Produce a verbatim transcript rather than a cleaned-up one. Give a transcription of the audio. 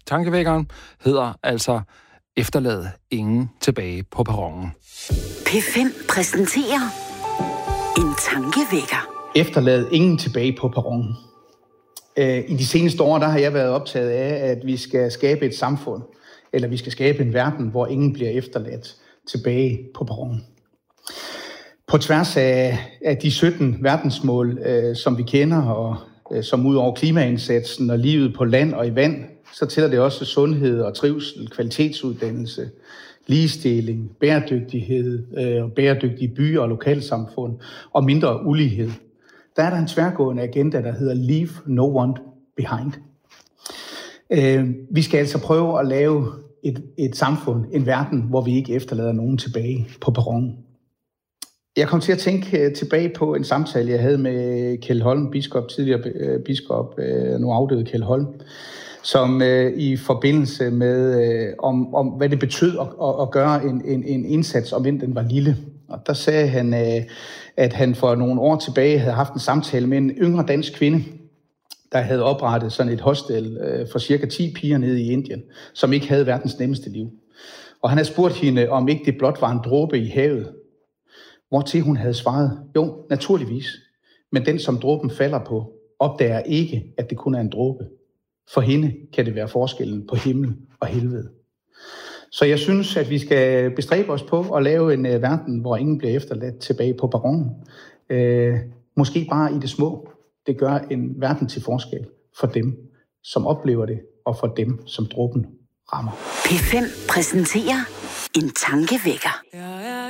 Tankevækkeren hedder altså Efterlad ingen tilbage på perronen. P fem præsenterer en tankevækker. Efterlad ingen tilbage på perronen. I de seneste år, der har jeg været optaget af, at vi skal skabe et samfund, eller vi skal skabe en verden, hvor ingen bliver efterladt tilbage på perronen. På tværs af, af de sytten verdensmål, øh, som vi kender, og øh, som ud over klimaindsatsen og livet på land og i vand, så tæller det også sundhed og trivsel, kvalitetsuddannelse, ligestilling, bæredygtighed, øh, bæredygtige byer og lokalsamfund og mindre ulighed. Der er der en tværgående agenda, der hedder Leave No One Behind. Øh, vi skal altså prøve at lave et, et samfund, en verden, hvor vi ikke efterlader nogen tilbage på perronen. Jeg kom til at tænke tilbage på en samtale, jeg havde med Kjeld Holm, biskop, tidligere biskop, nu afdøde Kjeld Holm, som øh, i forbindelse med, øh, om, om hvad det betød at, at, at gøre en, en, en indsats, om end den var lille. Og der sagde han, øh, at han for nogle år tilbage havde haft en samtale med en yngre dansk kvinde, der havde oprettet sådan et hostel øh, for cirka ti piger nede i Indien, som ikke havde verdens nemmeste liv. Og han havde spurgt hende, om ikke det blot var en dråbe i havet, hvortil hun havde svaret, jo, naturligvis, men den, som dråben falder på, opdager ikke, at det kun er en dråbe. For hende kan det være forskellen på himmel og helvede. Så jeg synes, at vi skal bestræbe os på at lave en uh, verden, hvor ingen bliver efterladt tilbage på perronen. Uh, måske bare i det små. Det gør en verden til forskel for dem, som oplever det, og for dem, som dråben rammer. P fem præsenterer en tankevækker.